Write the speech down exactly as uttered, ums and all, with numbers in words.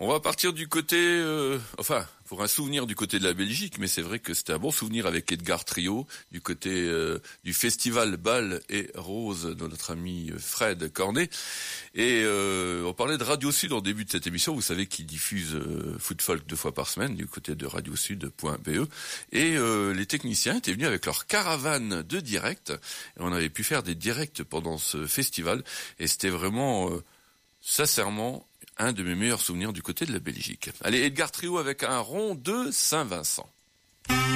On va partir du côté, euh, enfin, pour un souvenir du côté de la Belgique, mais c'est vrai que c'était un bon souvenir avec Edgar Trio, du côté euh, du festival Bal et Rose de notre ami Fred Cornet. Et euh, on parlait de Radio Sud en début de cette émission. Vous savez qu'il diffuse euh, Foot Folk deux fois par semaine du côté de radiosud point b e. Et euh, les techniciens étaient venus avec leur caravane de direct. Et on avait pu faire des directs pendant ce festival. Et c'était vraiment, euh, sincèrement, un de mes meilleurs souvenirs du côté de la Belgique. Allez, Edgar Trio avec un rond de Saint-Vincent.